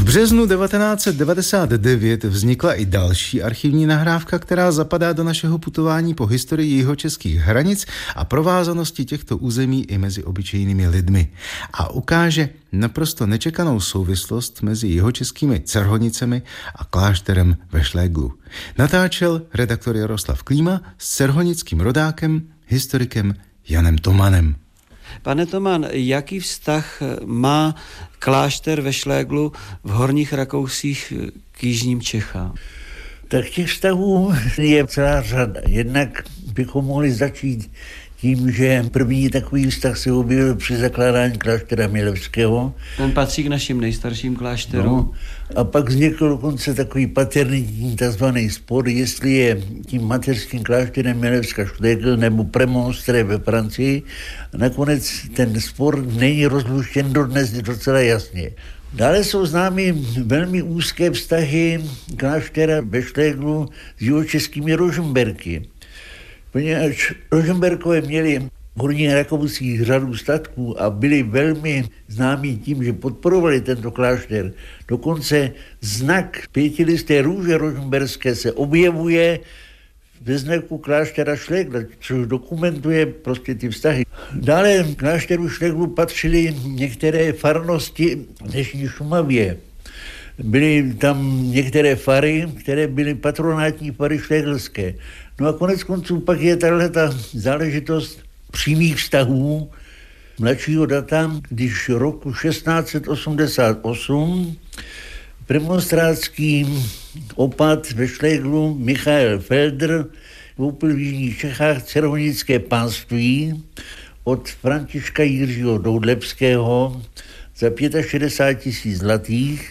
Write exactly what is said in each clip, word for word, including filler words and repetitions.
březnu devatenáct set devadesát devět vznikla i další archivní nahrávka, která zapadá do našeho putování po historii jihočeských hranic a provázanosti těchto území i mezi obyčejnými lidmi a ukáže naprosto nečekanou souvislost mezi jihočeskými Cerhonicemi a klášterem ve Šléglu. Natáčel redaktor Jaroslav Klíma s cerhonickým rodákem, historikem Janem Tomanem. Pane Toman, jaký vztah má klášter ve Šléglu v Horních Rakousích k jižním Čechám? Tak těch vztahů je celá řada. Jednak bychom mohli začít tím, že první takový vztah se objevil při zakládání kláštera Milevského. Ten patří k našim nejstarším klášterům. No, a pak vznikl dokonce takový paternitní takzvaný spor, jestli je tím mateřským klášterem Milevska Šlégl nebo Prémonstré ve Francii. A nakonec ten spor není rozluštěn dodnes docela jasně. Dále jsou známy velmi úzké vztahy kláštera ve Šléglu s jihočeskými Rožmberky. Poněvadž Rožmberkové měli v Horních Rakousích řadu statků a byli velmi známí tím, že podporovali tento klášter. Dokonce znak pětilisté růže rožmberské se objevuje ve znaku kláštera Šlégla, což dokumentuje prostě ty vztahy. Dále k klášteru Šléglu patřily některé farnosti dnešní Šumavě. Byly tam některé fary, které byly patronátní fary šléglské. No a konec konců pak je tato záležitost přímých vztahů mladšího data, když roku šestnáct set osmdesát osm premonstrátský opat ve Šléglu Michael Felder koupil v jižních Čechách cerhonické panství od Františka Jiřího Doudlebského za šedesát pět tisíc zlatých.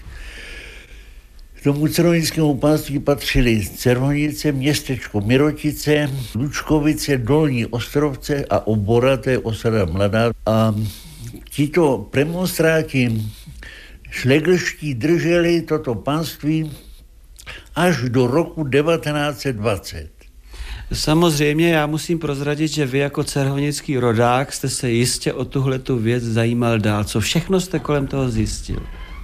K tomu cerhonickému panství patřily Cerhonice, městečko Mirotice, Lučkovice, Dolní Ostrovce a Obora, to je osada Mladá. A tito premonstráti šléglští drželi toto panství až do roku devatenáct set dvacet. Samozřejmě já musím prozradit, že vy jako cerhonický rodák jste se jistě o tuhletu věc zajímal dál. Co všechno jste kolem toho zjistil?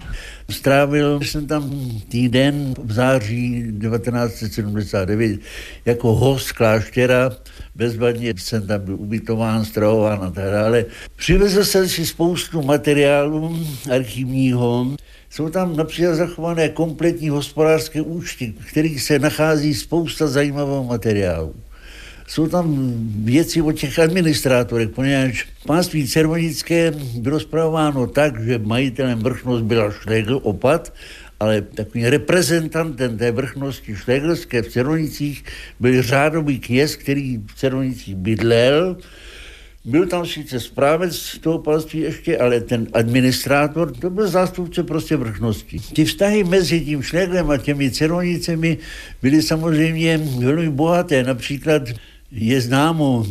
Strávil jsem tam týden v září devatenáct set sedmdesát devět jako host kláštera. Bezvadně jsem tam byl ubytován, stravován a tak dále. Přivezl jsem si spoustu materiálů archivního. Jsou tam například zachované kompletní hospodářské účty, v kterých se nachází spousta zajímavého materiálu. Jsou tam věci o těch administrátorech, poněvadž panství cerhonické bylo spravováno tak, že majitelem vrchnost byla Šlégl opat, ale takovým reprezentantem té vrchnosti šléglské v Cerhonicích byl řádový kněz, který v Cerhonicích bydlel. Byl tam sice správec toho panství ještě, ale ten administrátor, to byl zástupce prostě vrchnosti. Ty vztahy mezi tím Šléglem a těmi Cerhonicemi byly samozřejmě velmi bohaté. Například je známo,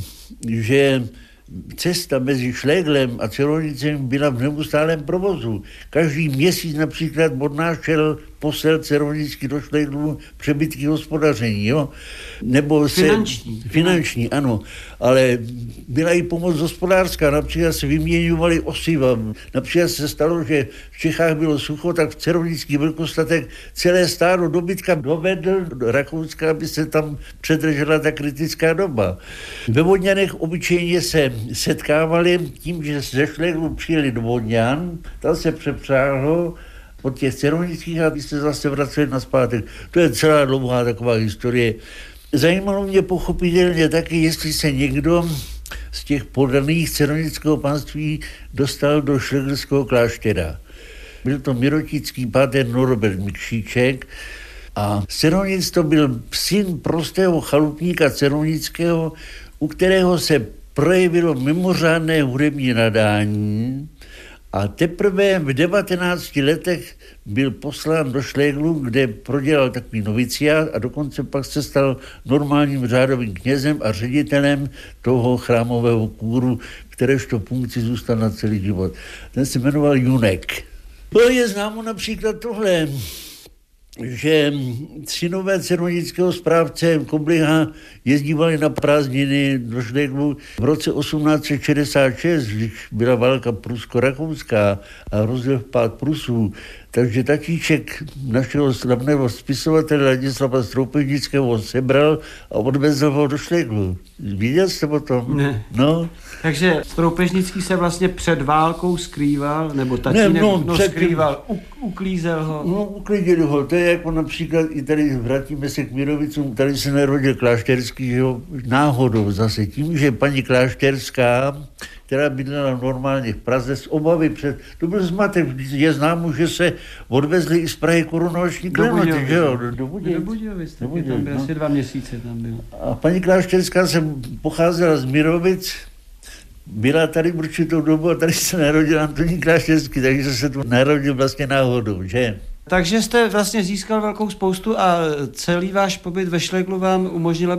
že cesta mezi Šléglem a Cerhonicemi byla v neustálém provozu. Každý měsíc například odnášel posel cerhonický do Šléglu přebytky hospodaření, jo? Nebo se... Finanční. Finanční, ano. Ale byla i pomoc hospodářská, například se vyměňovali osiva. Například se stalo, že v Čechách bylo sucho, tak v cerhonický velkostatek celé stádo dobytka dovedl do Rakouska, aby se tam předržela ta kritická doba. Ve Vodňanech obyčejně se setkávali tím, že ze Šléglu přijeli do Vodňan, tam se přepřáhlo od těch cerhonických, aby se zase vraceli nazpátek. To je celá dlouhá taková historie. Zajímalo mě pochopitelně taky, jestli se někdo z těch podaných cerhonického panství dostal do šléglského kláštera. Byl to mirotický páter Norbert Mikšíček a Cerhonic to byl syn prostého chalupníka cerhonického, u kterého se projevilo mimořádné hudební nadání. A teprve v devatenácti letech byl poslán do Šléglu, kde prodělal takový noviciát a dokonce pak se stal normálním řádovým knězem a ředitelem toho chrámového kůru, kteréžto funkci zůstal na celý život. Ten se jmenoval Junek. To je známo například tohle. že synové cervonického správce Kobliha jezdívali na prázdniny do Šleglu v roce osmnáct set šedesát šest, když byla válka prusko-rakouská a hrozil vpád Prusů. Takže tatíček našeho slavného spisovatele Ladislava Stroupežnického sebral a odvezl ho do Šleglu. Viděl jste o tom? Ne. No. Takže Stroupežnický se vlastně před válkou skrýval, nebo tatínek ne, no, no, před... skrýval, u, uklízel ho? No, uklidili ho. To je jako například, i tady vrátíme se k Mírovicům, tady se narodil Klášterský, jo, náhodou zase tím, že paní Klášterská, která bydlela normálně v Praze, z obavy před... To byl zmatek, je známo, že se odvezli i z Prahy korunovační klenoty, že jo? Do Budějovic, tam byl asi dva měsíce tam byl. A paní Klášterská se pocházela z Mírovic, byla tady určitou dobu a tady se narodil Antonín Klášterský, takže se tu narodil vlastně náhodou, že? Takže jste vlastně získal velkou spoustu a celý váš pobyt ve Šleglu vám umožnil,